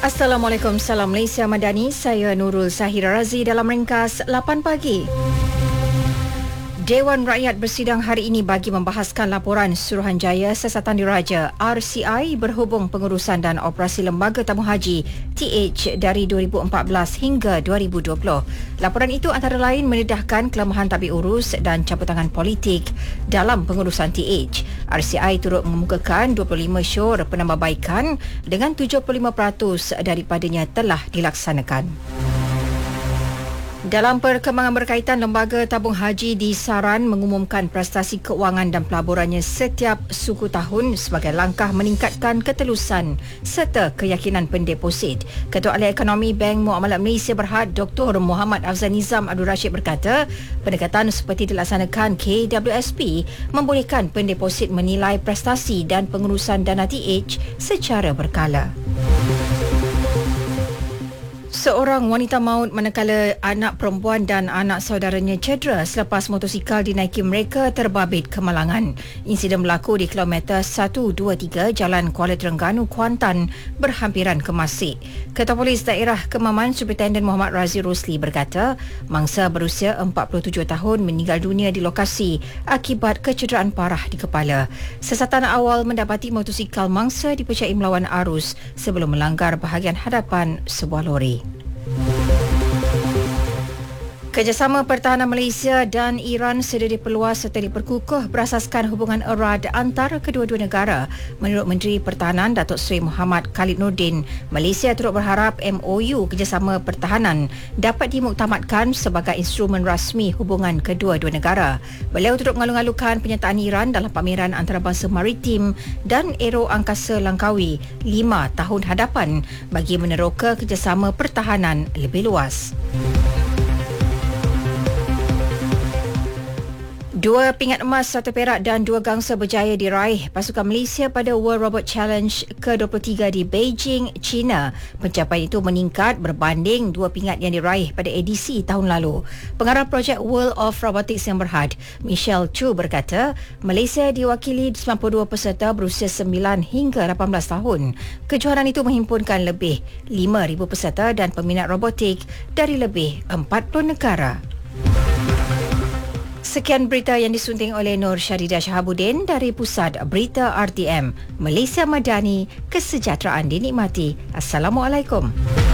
Assalamualaikum, salam Malaysia Madani. Saya Nurul Sahira Razi dalam ringkas 8 pagi. Dewan Rakyat bersidang hari ini bagi membahaskan laporan Suruhanjaya Siasatan Diraja RCI berhubung pengurusan dan operasi Lembaga Tabung Haji TH dari 2014 hingga 2020. Laporan itu antara lain mendedahkan kelemahan tadbir urus dan campur tangan politik dalam pengurusan TH. RCI turut mengemukakan 25 syur penambahbaikan dengan 75% daripadanya telah dilaksanakan. Dalam perkembangan berkaitan, Lembaga Tabung Haji di Saran mengumumkan prestasi keuangan dan pelaburannya setiap suku tahun sebagai langkah meningkatkan ketelusan serta keyakinan pendeposit. Ketua Ahli Ekonomi Bank Muamalat Malaysia Berhad Dr. Muhammad Afzal Nizam Abdul Rashid berkata, pendekatan seperti dilaksanakan KWSP membolehkan pendeposit menilai prestasi dan pengurusan dana TH secara berkala. Seorang wanita maut manakala anak perempuan dan anak saudaranya cedera selepas motosikal dinaiki mereka terbabit kemalangan. Insiden berlaku di kilometer 123 Jalan Kuala Terengganu, Kuantan berhampiran ke Masik. Ketua Polis Daerah Kemaman Superintendent Muhammad Razi Rosli berkata, mangsa berusia 47 tahun meninggal dunia di lokasi akibat kecederaan parah di kepala. Siasatan awal mendapati motosikal mangsa dipercayai melawan arus sebelum melanggar bahagian hadapan sebuah lori. Kerjasama pertahanan Malaysia dan Iran sedia diperluas serta diperkukuh berasaskan hubungan erat antara kedua-dua negara. Menurut Menteri Pertahanan Datuk Seri Muhammad Khalid Nordin, Malaysia turut berharap MOU kerjasama pertahanan dapat dimuktamadkan sebagai instrumen rasmi hubungan kedua-dua negara. Beliau turut mengalu-alukan penyertaan Iran dalam pameran antarabangsa maritim dan aero angkasa Langkawi 5 tahun hadapan bagi meneroka kerjasama pertahanan lebih luas. 2 pingat emas, 1 perak dan 2 gangsa berjaya diraih pasukan Malaysia pada World Robot Challenge ke-23 di Beijing, China. Pencapaian itu meningkat berbanding 2 pingat yang diraih pada edisi tahun lalu. Pengarah projek World of Robotics yang Berhad, Michelle Chu berkata, Malaysia diwakili 92 peserta berusia 9 hingga 18 tahun. Kejuaraan itu menghimpunkan lebih 5,000 peserta dan peminat robotik dari lebih 40 negara. Sekian berita yang disunting oleh Nur Syaridah Shahabuddin dari Pusat Berita RTM. Malaysia Madani, kesejahteraan dinikmati. Assalamualaikum.